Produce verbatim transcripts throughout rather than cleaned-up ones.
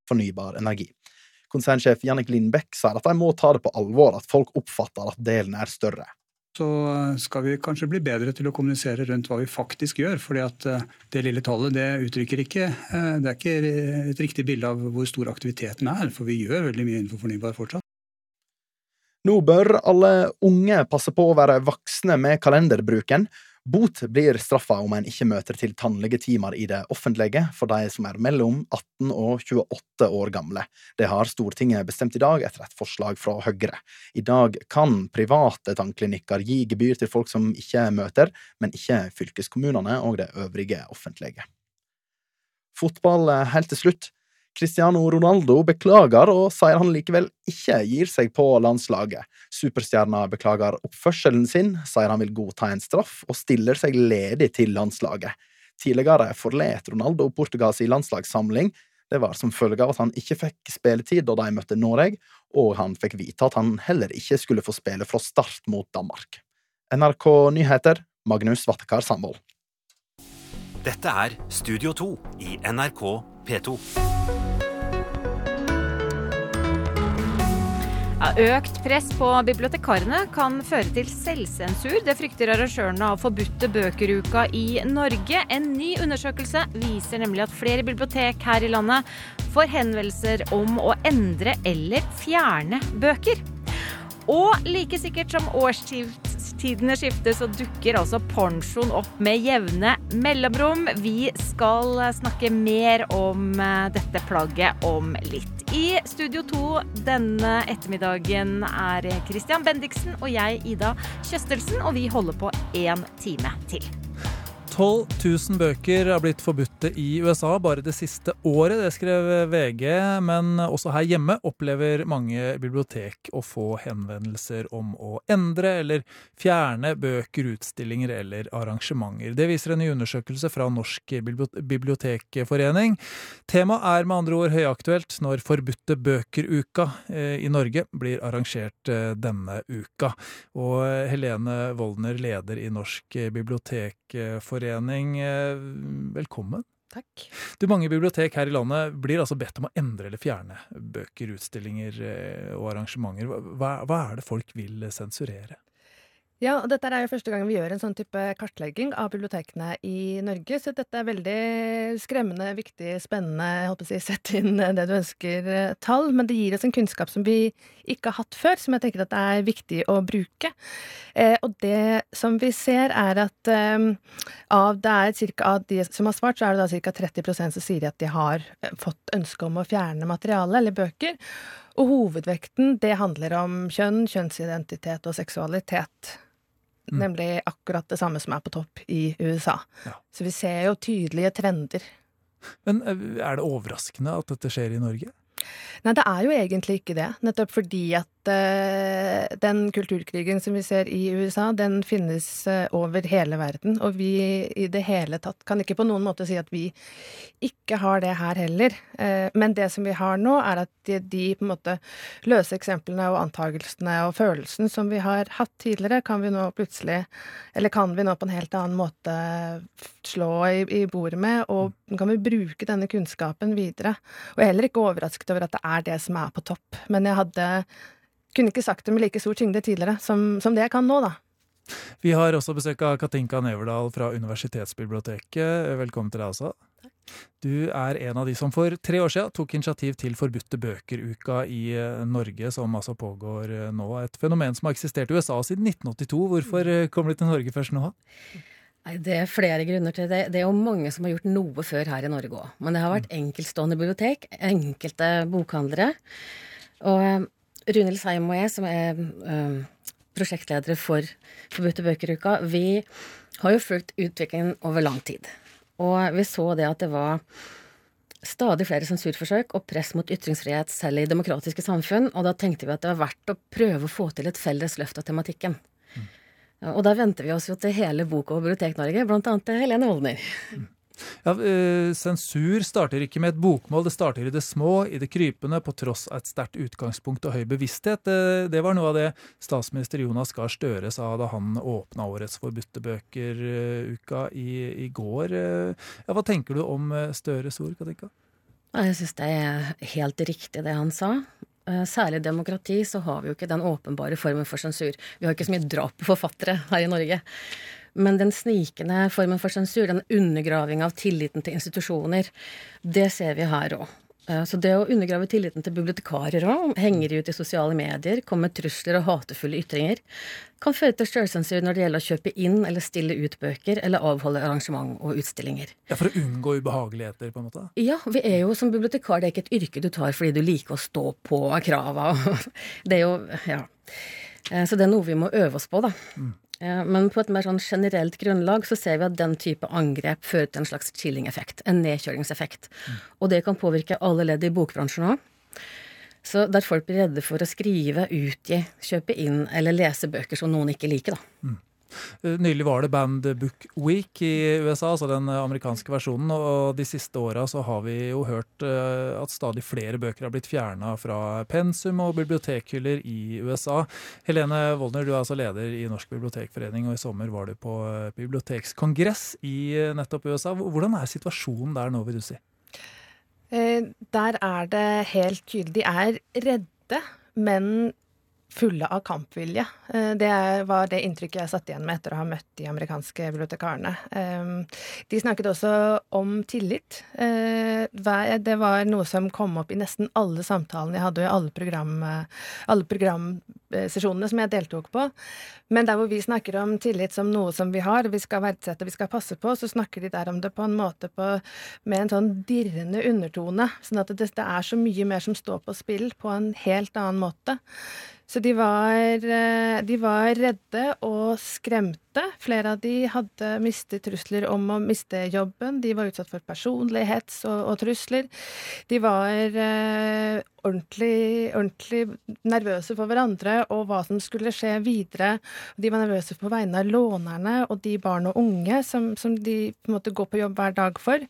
fornybar energi. Konsernsjef Jannik Lindbekk sier at de må ta det på alvor at folk oppfatter at delen er større. Så skal vi kanskje bli bedre til å kommunisere rundt hva vi faktisk gjør, fordi at det lille tallet det uttrykker ikke, det er ikke et riktig bilde av hvor stor aktiviteten er, for vi gjør veldig mye innenfor fornybar fortsatt. Nå bør alle unge passe på å være voksne med kalenderbruken. Bot blir straffa om en ikke møter til tannlegetimer i det offentlige for de som er mellom atten og tjueåtte år gamle. Det har Stortinget bestemt i dag etter et forslag fra Høyre. I dag kan private tannklinikker gi gebyr til folk som ikke møter, men ikke fylkeskommunene og det øvrige offentlige. Fotball helt til slutt. Cristiano Ronaldo beklager og sier han likevel ikke gir seg på landslaget. Superstjerna beklager oppførselen sin, sier han vil godta en straff og stiller seg ledig til landslaget. Tidligere forlet Ronaldo Portugals landslagssamling. Det var som følge av at han ikke fikk spilletid da de møtte Norge, og han fikk vite at han heller ikke skulle få spille fra start mot Danmark. N R K Nyheter, Magnus Vattekar Sandvold. Dette er Studio to i N R K P to. Ja, økt press på bibliotekarene kan føre til selvsensur. Det frykter arrangørene av forbudte bøkeruka i Norge. En ny undersøkelse viser nemlig at flere bibliotek her i landet får henvendelser om å endre eller fjerne bøker. Og like sikkert som årstidene skifter, så dukker altså ponchoen opp med jevne mellomrom. Vi skal snakke mer om dette plagget om litt. I Studio to denne ettermiddagen er Christian Bendiksen og jeg, Ida Kjøstelsen, og vi holder på en time til. tolv tusen bøker har blitt forbudte i U S A bare det siste året, det skrev V G, men også her hjemme opplever mange bibliotek å få henvendelser om å endre eller fjerne bøker, utstillinger eller arrangementer. Det viser en ny undersøkelse fra Norsk Bibliotekforening. Temaet er med andre ord høyaktuelt når forbudte bøkeruka i Norge blir arrangert denne uka. Og Helene Woldner, leder i Norsk Bibliotekforening, velkommen. Takk. Du, mange bibliotek her i landet blir altså bedt om å endre eller fjerne bøker, utstillinger og arrangementer. Hva, hva er det folk vil sensurere? Ja, og dette er jo første gang vi gjør en sånn type kartlegging av bibliotekene i Norge, så dette er veldig skremmende, viktig, spennende, jeg håper å si, sett inn det du ønsker tall, men det gir oss en kunnskap som vi ikke har hatt før, som jeg tenker at det er viktig å bruke. Eh, og det som vi ser er at eh, av, det er cirka, av de som har svart, så er det da cirka tretti prosent som sier at de har fått ønske om å fjerne materiale eller bøker, og hovedvekten, det handler om kjønn, kjønnsidentitet og seksualitet. Mm. Nemlig akkurat det samme som er på topp i U S A. Ja. Så vi ser jo tydelige trender. Men er det overraskende at dette skjer i Norge? Nei, det er jo egentlig ikke det. Nettopp fordi at uh, den kulturkrigen som vi ser i U S A, den finnes uh, over hele verden. Og vi i det hele tatt kan ikke på noen måte si at vi ikke har det her heller. Uh, men det som vi har nå er at de, de på en måte løse eksemplene og antagelsene og følelsen som vi har hatt tidligere, kan vi nå plutselig, eller kan vi nå på en helt annen måte slå i, i bordet med, og kan vi bruke denne kunnskapen videre. Og heller ikke overrasket over at det er det som er på topp. Men jeg hadde, kunne ikke sagt det med like stor tyngde tidligere som, som det jeg kan nå, da. Vi har også besøk av Katinka Neverdal fra Universitetsbiblioteket. Velkommen til deg også. Takk. Du er en av de som for tre år siden tok initiativ til forbudte bøkeruka i Norge, som altså pågår nå. Et fenomen som har eksistert i U S A siden nitten åttito. Hvorfor kommer det til Norge først nå? Nei, det er flere grunner til det. Det er jo mange som har gjort noe før her i Norge også. Men det har vært enkeltstående bibliotek, enkelte bokhandlere. Og Runhild Seim og jeg, som er um, prosjektledere for forbudte bøkeruka, vi har jo fulgt utviklingen over lang tid. Og vi så det at det var stadig flere sensurforsøk og press mot ytringsfrihet selv i demokratiske samfunn, og da tenkte vi at det var verdt å prøve å få til et felles løft av tematikken. Mm. Og da venter vi oss jo til hele Bok- og Bibliotek-Norge, blant annet til Helene Woldner. Mm. Ja, eh, sensur starter ikke med et bokmål, det starter i det små, i det krypende, på tross av et sterkt utgangspunkt og høy bevissthet. Det, det var noe av det statsminister Jonas Gahr Støre sa da han åpna årets forbudte bøker-uka i, i går. Ja, hva tenker du om Støres ord, Katinka? Jeg synes det er helt riktig det han sa. Særlig i demokrati så har vi jo ikke den åpenbare formen for sensur. Vi har ikke så mye drap på forfattere her i Norge. Men den snikende formen for sensur, den undergraving av tilliten til institusjoner, det ser vi her også. Så det å undergrave tilliten til bibliotekarer også, henger ut i sosiale medier, komme med trusler og hatefulle ytringer, kan føre til selvsensur når det gjelder å kjøpe inn eller stille ut bøker eller avholde arrangement og utstillinger. Ja, for å unngå ubehageligheter på en måte? Ja, vi er jo som bibliotekar, det er ikke et yrke du tar fordi du liker å stå på krava. Det er jo, ja. Så det er noe vi må øve oss på da. Mm. Men på et mer sånn generelt grunnlag så ser vi at den type angrep fører til en slags chilling-effekt, en nedkjøringseffekt. Mm. Og det kan påvirke alle ledd i bokbransjen også. Så der folk blir redde for å skrive, utgi, kjøpe inn eller lese bøker som noen ikke liker da. Mm. Nylig var det Banned Book Week i U S A, altså den amerikanske versjonen, og de siste årene så har vi jo hørt at stadig flere bøker har blitt fjernet fra pensum og bibliotekhyller i U S A. Helene Wollner, du er altså leder i Norsk Bibliotekforening, og i sommer var du på bibliotekskongress i nettopp U S A. Hvordan er situasjonen der nå, vil du si? Eh, der er det helt tydelig. De er redde, men fulle av kampvilje. Det var det inntrykket jeg satt igjen med etter å ha møtt de amerikanske bibliotekarene. De snakket også om tillit. Det var noe som kom opp i nesten alle samtalene jeg hadde, i alle, program, alle programsesjonene som jeg deltok på. Men der hvor vi snakker om tillit som noe som vi har, og vi skal verdsette, vi skal passe på, så snakker de der om det på en måte på, med en sånn dirrende undertone, sånn at det, det er så mye mer som står på spill på en helt annen måte. Så de var, de var redde og skremte. Flere av de hadde mistet trusler om å miste jobben. De var utsatt for personlig hets og, og trusler. De var eh, ordentlig, ordentlig nervøse for hverandre og hva som skulle skje videre. De var nervøse på vegne av lånerne og de barn og unge som, som de på en måte går på jobb hver dag for.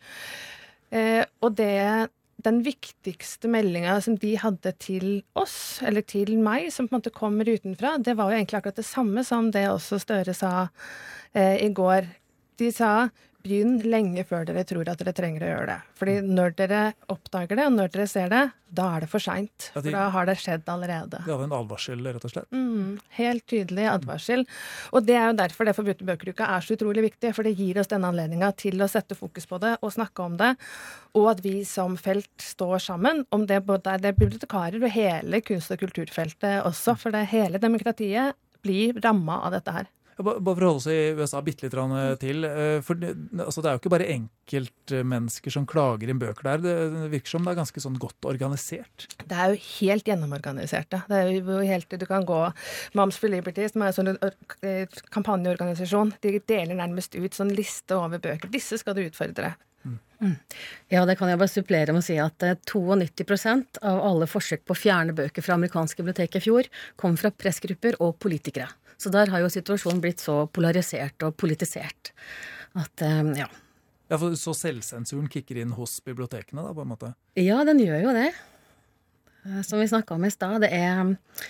Eh, og det Den viktigste meldingen som de hadde til oss, eller til meg, som på en måte kommer utenfra, det var jo egentlig akkurat det samme som det også Støre sa eh, i går. De sa, begynn lenge før dere tror at dere trenger å gjøre det. Fordi når dere oppdager det, og når dere ser det, da er det for sent. For da har det skjedd allerede. Det var en advarsel, rett og slett. Mm, helt tydelig advarsel. Og det er jo derfor det Forbudte bøker-uka er så utrolig viktig, for det gir oss denne anledningen til å sette fokus på det og snakke om det, og at vi som felt står sammen om det, både det bibliotekarer og hele kunst- og kulturfeltet også, for det hele demokratiet blir rammet av dette her. Bare for å holde seg i U S A bitte litt til, for det, altså det er jo ikke bare enkeltmennesker som klager inn bøker der, det virker som det er ganske sånn godt organisert. Det er jo helt gjennomorganisert. Det er jo helt, du kan gå Moms for Liberty, som er en sånn kampanjeorganisasjon, de deler nærmest ut sånn liste over bøker. Disse skal du utfordre. Mm. Mm. Ja, det kan jeg bare supplere med å si at nittito prosent av alle forsøk på å fjerne bøker fra amerikanske bibliotek i fjor kom fra pressgrupper og politikere. Så der har jo situasjonen blitt så polarisert og politisert at, um, ja. Ja, for så selvsensuren kikker inn hos bibliotekene da, på en måte? Ja, den gjør jo det. Som vi snakket om i sted, det er,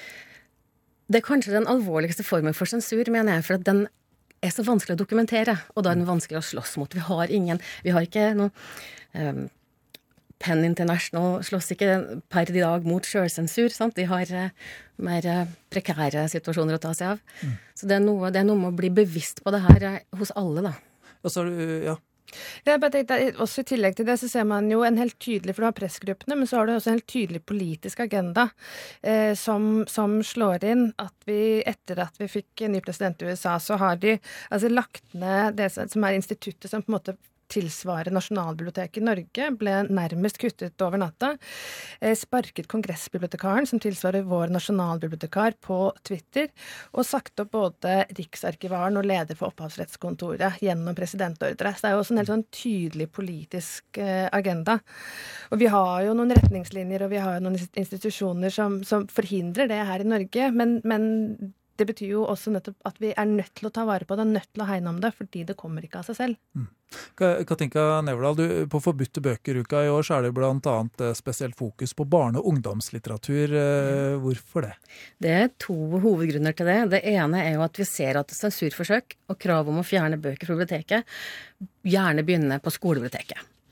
det er kanskje den alvorligste formen for sensur, mener jeg, for at den er så vanskelig å dokumentere, og da er den vanskelig å slåss mot. Vi har ingen, vi har ikke noe, um, Penn International slåss ikke per i dag mot selvsensur, sant? De har uh, mer uh, prekære situasjoner å ta seg av. Mm. Så det er, noe, det er noe med å bli bevisst på det her uh, hos alle, da. Og så er du, ja. Jeg bare tenkte, også I tillegg til det så ser man jo en helt tydelig, for du har pressgruppene, men så har du også en helt tydelig politisk agenda eh, som, som slår inn at vi, etter at vi fikk en ny president I U S A, så har de altså lagt ned det som er instituttet som på en måte tilsvarer Nasjonalbiblioteket I Norge, ble nærmest kuttet over natta, eh, sparket kongressbibliotekaren, som tilsvarer vår nasjonalbibliotekar, på Twitter, og sagt opp både Riksarkivaren og leder for opphavsrettskontoret gjennom presidentordre. Så det er jo også en helt sånn tydelig politisk eh, agenda. Og vi har jo noen retningslinjer, og vi har jo noen institusjoner som, som forhindrer det her I Norge, men, men det betyr jo også nettopp at vi er nødt til å ta vare på det, nødt til å hegne om det, fordi det kommer ikke av seg selv. Mm. Katinka Neverdal, du, på Forbudte bøker-uka I år så er det blant annet spesielt fokus på barne- og ungdomslitteratur. Hvorfor det? Det er to hovedgrunner til det. Det ene er jo at vi ser at sensurforsøk og krav om å fjerne bøker fra biblioteket gjerne begynner på skolebiblioteket.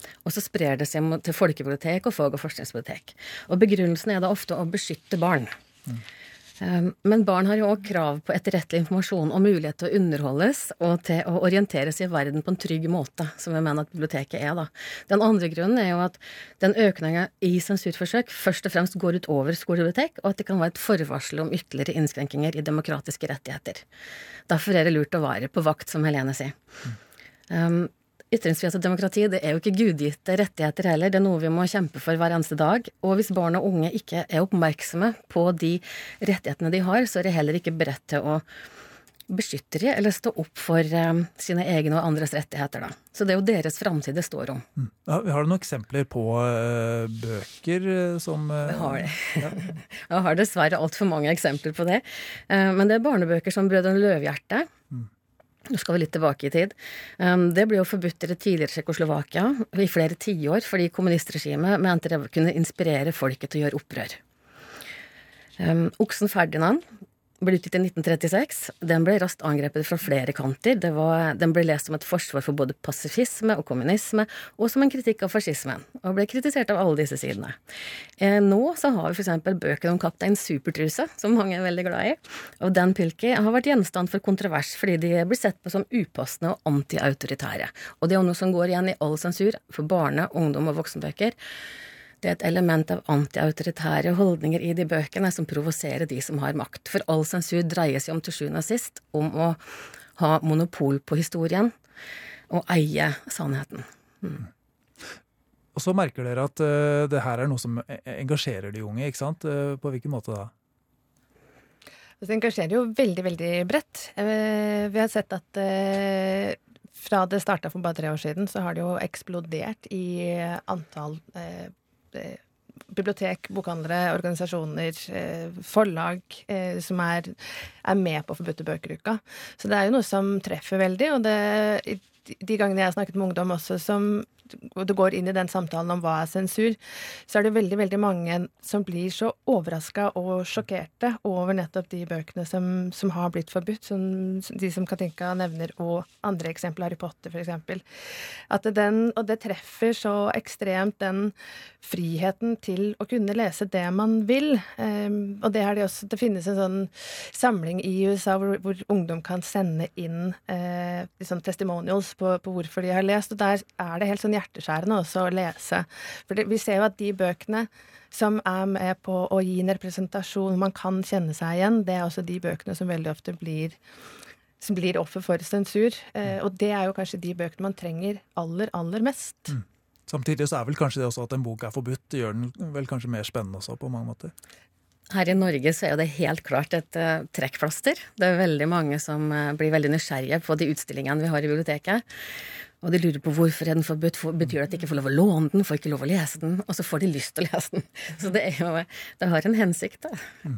og så sprer det seg til folkebibliotek og fag- og forskningsbibliotek. Og begrunnelsen er da ofte å beskytte barn. Mm. Men barn har jo også krav på etterrettelig informasjon og mulighet til å underholdes og til å orientere seg i verden på en trygg måte, som jeg mener at biblioteket er da. Den andre grunnen er jo at den økningen i sensurforsøk først og fremst går ut over skolebibliotek, og at det kan være et forvarsel om ytterligere innskrenkinger i demokratiske rettigheter. Derfor er det lurt å være på vakt, som Helene sier. Um, Ytringsfrihet og demokrati, det er jo ikke gudgitte rettigheter heller, det er noe vi må kjempe for hver eneste dag. Og hvis barn og unge ikke er oppmerksomme på de rettighetene de har, så er de heller ikke beredt til å beskytte de, eller stå opp for um, sine egne og andres rettigheter da. Så det er jo deres fremtid det står om. Mm. Ja, har du noen eksempler på uh, bøker som... Uh, jeg har det. Ja. Jeg har dessverre alt for mange eksempler på det. Uh, men det er barnebøker som Brødrene Løvehjerte. Mm. Nå skal vi litt tilbake i tid. Det ble jo forbudt i det tidligere Tsjekkoslovakia i flere tiår, fordi kommunistregimet mente det kunne inspirere folket til å gjøre opprør. Oksen Ferdinand ble utgitt i nitten trettiseks. Den ble raskt angrepet fra flere kanter. Det var, den ble lest som et forsvar for både pasifisme og kommunisme, og som en kritikk av fascismen, og ble kritisert av alle disse sidene. Eh, nå så har vi for eksempel bøker om kaptein Supertruse, som mange er veldig glad i, og Dan Pilkey har vært gjenstand for kontrovers fordi de blir sett på som upassende og anti-autoritære. Og det er jo noe som går igjen i all sensur for barne-, ungdom- og voksenbøker. Det er et element av anti-autoritære holdninger i de bøkene som provoserer de som har makt. For all sensur dreier seg om til sjuende og sist om å ha monopol på historien og eie sannheten. Mm. Og så merker dere at uh, det her er noe som engasjerer de unge, ikke sant? Uh, på hvilken måte da? Det engasjerer jo veldig, veldig bredt. Uh, vi har sett at uh, fra det startet for bare tre år siden, så har det jo eksplodert i antall uh, bibliotek, bokhandlere, organisasjoner, forlag som er, er med på Forbudte bøker-uka. Så det er jo noe som treffer veldig, og det, de gangene jeg har snakket med ungdom også som og det går inn i den samtalen om hva er sensur, så er det veldig, veldig mange som blir så overrasket og sjokkerte over nettopp de bøkene som, som har blitt forbudt, som de som Katinka nevner, og andre eksempler, Harry Potter for eksempel. At den, og det treffer så ekstremt den friheten til å kunne lese det man vil. Um, og det, har de også, det finnes en sånn samling i U S A hvor, hvor ungdom kan sende inn uh, liksom testimonials på, på hvorfor de har lest, og der er det helt sånn hjerteskjærende også å lese. For det, vi ser jo at de bøkene som er med på å gi en representasjon man kan kjenne seg igjen, det er også de bøkene som veldig ofte blir, som blir offer for sensur. Eh, og det er jo kanskje de bøkene man trenger aller, aller mest. Mm. Samtidig så er vel kanskje det også at en bok er forbudt, gjør den vel kanskje mer spennende også på mange måter. Her i Norge så er det helt klart et uh, trekkplaster. Det er veldig mange som uh, blir veldig nysgjerrige på de utstillingene vi har i biblioteket. Og de lurer på hvorfor er den forbudt, for, betyr det at de ikke får lov å låne den, får ikke lov å lese den, og så får de lyst til å lese den. Så det, er jo, det har en hensikt da. Mm.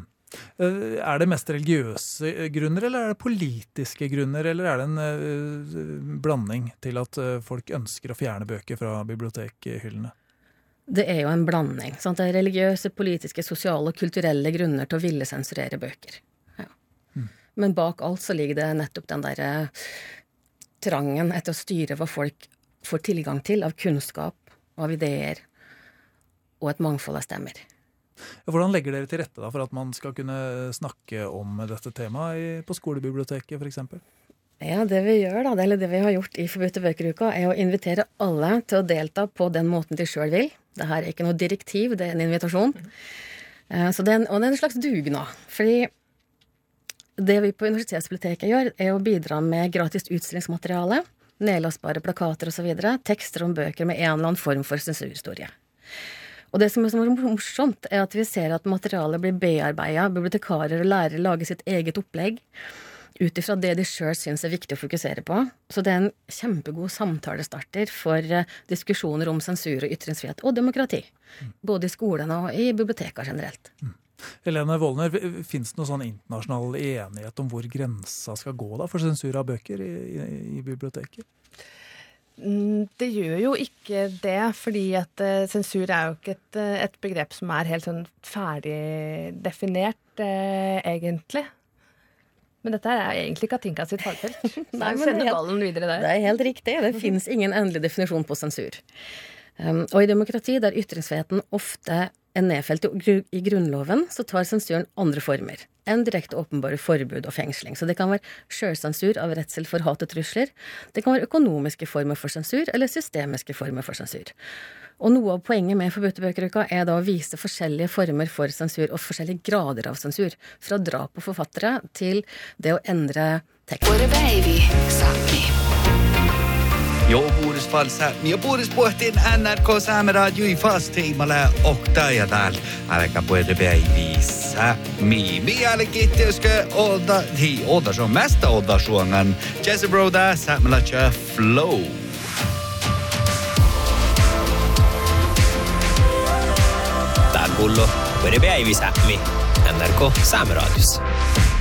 Er det mest religiøse grunner, eller er det politiske grunner, eller er det en uh, blanding til at uh, folk ønsker å fjerne bøker fra bibliotekhyllene? Det er jo en blanding. Sant? Det er religiøse, politiske, sosiale og kulturelle grunner til å ville sensurere bøker. Ja. Mm. Men bak alt så ligger det nettopp den der uh, trangen etter å styre hva folk får tilgang til av kunnskap, av ideer og et mangfold av stemmer. Hvordan legger dere til rette da for at man skal kunne snakke om dette temaet på skolebiblioteket for eksempel? Ja, det vi gjør da, eller det vi har gjort i Forbudte bøker-uka, er å invitere alle til å delta på den måten de selv vil. Dette er ikke noe direktiv, det er en invitasjon. Så det er en, og det er en slags dugnad, fordi det vi på Universitetsbiblioteket gjør, er å bidra med gratis utstillingsmateriale, nedlastbare plakater og så videre, tekster om bøker med en eller annen form for sensurhistorie. Og det som er så morsomt, er at vi ser at materialet blir bearbeidet, bibliotekarer og lærere lager sitt eget opplegg, ut ifra det de selv synes er viktig å fokusere på. Så det er en kjempegod samtalestarter for diskusjoner om sensur og ytringsfrihet og demokrati, både i skolene og i biblioteker generelt. Mm. Helene Wollner, finnes det noen sånn internasjonal enighet om hvor grensa skal gå da for sensur av bøker i, i, i biblioteket? Det gjør jo ikke det, fordi at uh, sensur er jo ikke et, et begrep som er helt sånn ferdig definert, uh, egentlig. Men dette er egentlig Katinka sitt fagfelt. Nei, men sender ballen videre der. Det er helt riktig. Det finnes ingen endelig definisjon på sensur. Um, og i demokrati, der ytringsfriheten ofte er nedfelt i grunnloven, så tar sensuren andre former enn direkte åpenbare forbud og fengsling. Så det kan være selvsensur av redsel for hat og trusler, det kan være økonomiske former for sensur, eller systemiske former for sensur. Og noe av poenget med Forbudte bøker-uka er da å vise forskjellige former for sensur og forskjellige grader av sensur, fra drap på forfattere til det å endre tekst. Jag Boris Falsärmi ja Boris Pohtin N R K Saameradio i fast-tiimalla oktaja täällä. Älkää puhuta päivissä. Mieli kittiöskö olta, hi olta se on mästä olta suongan. Jesse Broda Saamelacha Flow. Tää kullo, puhuta päivissä, N R K Saameradios.